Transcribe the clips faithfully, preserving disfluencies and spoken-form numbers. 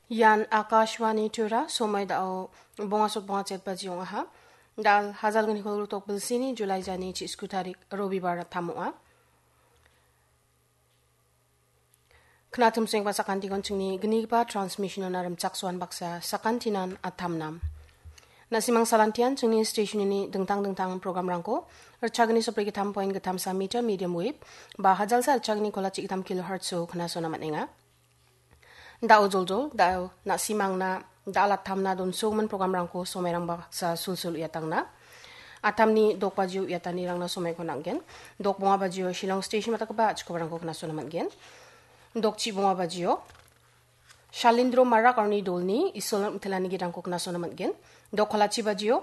Yan Akashwani Tura, Somay Dao, Bongasot Bongat Bajiong Aha, Dal Hazal Nikol Tok Bilsini, July Jani Chiskutarik, Robi Bara Tamua. Knatum Sing Basakanti Gonchini, Gniba Transmission on Aram Chakswan Baksa, Sakantinan Atamnam. Nasimang Salantian, Chuni Station ini Dengtang Dengtang Program Ranko, Rachagni Sopriki Tam Point Gatam Samita, Medium Wave, Bahazal Sa Chagni Kolachi Tam Kilohertz, so Knasona Matninga. Dao Joljol, Dao Nasimang na Dalat Tamna Don Soman Program Ranko, Somerang Baksa Sulsul Yatang na. Atamni Dok Baju Yatani Rang na Somay Konangen, Dok Bunga Baju Shillong Station Matakaba, Chkoranko Knasona Matgen, Dok Chi Bunga Baju, Shalindro Marak Arni Dolni, Isolam Telani Giranko Knasona Matgen, Dok Kolachi Baju,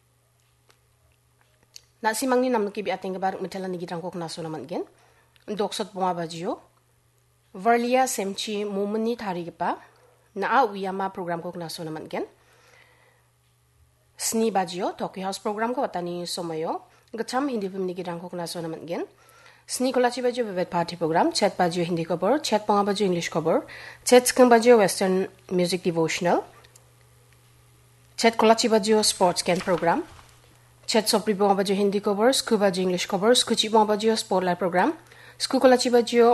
Nasimang ni Namkibi Ating Barak Metelani Giranko Knasona Matgen, Dok Sot Bunga Baju, Verlia Semchi Mumuni Tarigipa, Naa Uyama Program ko Knasona Matgen, Sni Bajio, Tokyo House Program ko Watani Somayo, Gatam Hindi Pumni Giranko Knasona Matgen, Sni Kolachi Bajio Vivid Party Program, Chat Bajio Hindi cover, Chat Ponga Bajio English cover, Chat Skang Bajio Western Music Devotional, Chat Kolachi Bajio Sports Can Program, Chat Sopri Ponga Bajio Hindi cover, Sku Bajio English cover, Skuchi Ponga Bajio Spotlight Program, Sku Kolachi Bajio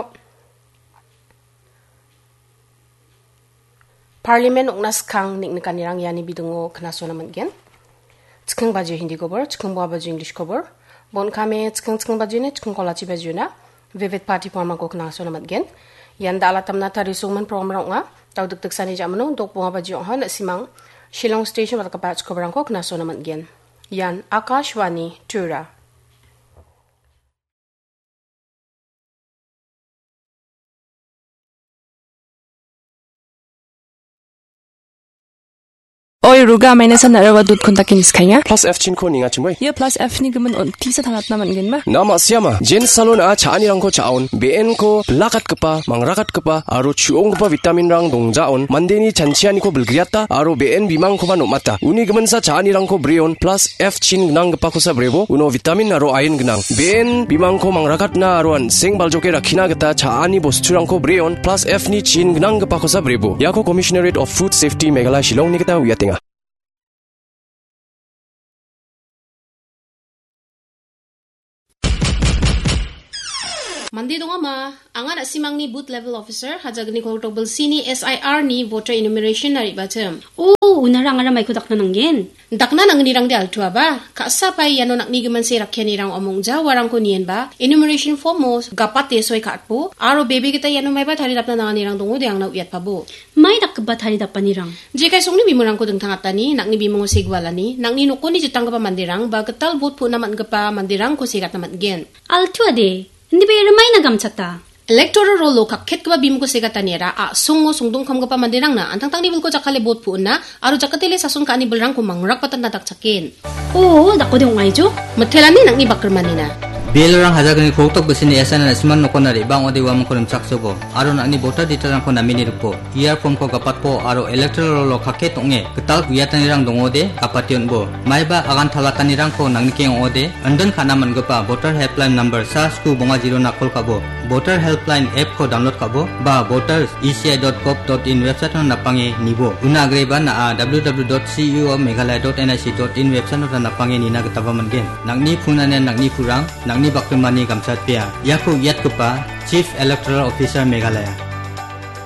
Parliament uknas kang nik nikanirang yani bidungo Knasona Matgen. Tskeng Bajio Hindi cover, Tskeng Bunga Bajio English cover, Bon kame Tskeng Tskeng Bajio ne, Tskeng Kolachi Bajio na, Vivid Party Forma ko Knasona Matgen. Yan dalatam na tarisungman program nga, tau dagdag sani jamano, Dok Bunga Bajio ha na simang Shillong Station matakapats cover ko Knasona Matgen. Yan Akashwani Tura. Oi ruga meine san arawa dut kontakin iskanya plus f chin ko ninga chimoi ye plus f ni gemen on tisa thanat naman gen ma nama siama jen salon a chani rang ko chaun bn ko lakat kapa mangrakat kapa aro chuong kapa vitamin rang dongjaon mandeni chanchiani ko bulgriata aro bn bimang ko ba nomata uni gemen sa chani rang ko brion plus f chin gnang kapa ko sa brebo uno vitamin aro iron gnang bn bimang ko mangrakat na aro an seng baljoke rakhina gata chani bosturang ko brion plus f ni chin gnang kapa ko sa brebo yako commissionerate of food safety meghalaya shillong ni gata wiatenga Mandi dong ama, angan simang ni booth level officer hajag ni Koltobel sini S I R ni voter enumeration nari bacem. Oh, unarang ara may kudak na nanggen. Dakna nang nirang di altua ba? Kaasa pa yano nak ni gaman si rakyan nirang omong ja warang ko niyan ba? Enumeration form mo gapat yesoy kaatpo. Aro baby kita yano may ba tari dap na nang nirang dungo diyang nauyat pa bo. May nakaba tari dap pa nirang. Jikay song ni bimurang ko deng tangatani, nak ni bimong sigwala ni, nak ni nuko ni jitang ka pa mandirang, ba ketal vote po naman ka pa mandirang ko sigat naman gen. Altua de. Hindi ba ramay na gamchata? Electoral roll lo kakhet ka ba bim ko sigata nira a sungo sungdong kam ka pa mandirang na antang tang nibul ko jakale bot po na aro jakatile sa sun ka ni bulrang ko mangrak patan nadak chakin. Oo, dako de ungay jo. Mathelani nang ni bakrmanina. Bilarang hajagani koktok besini esana nasiman nokonari bang ode wam konem chaksobo aro nakni voter detail ko namini rupo iar form ko gapat po aro electoral lo kakhet onge ketal guyatanirang dongode kapation bo maiba agan thalatanirang ko nangnikeng ode andon khana mangapa voter helpline number sa sku bonga zero na kol kabo voter helpline app ko download kabo ba voters e c i dot gov dot in website no napange nibo una agreba na w w w dot c u of meghalaya dot n i c dot in website no napange nina gataba mangen nangni phunane nangni phurang nangni bakmani gamsat pia yaku yat kupa Chief Electoral Officer Meghalaya